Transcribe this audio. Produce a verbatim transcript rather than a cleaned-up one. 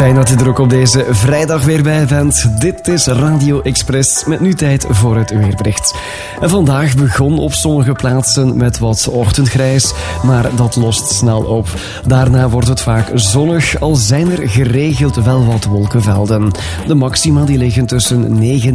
Fijn dat je er ook op deze vrijdag weer bij bent. Dit is Radio Express met nu tijd voor het weerbericht. En vandaag begon op sommige plaatsen met wat ochtendgrijs, maar dat lost snel op. Daarna wordt het vaak zonnig, al zijn er geregeld wel wat wolkenvelden. De maxima die liggen tussen negen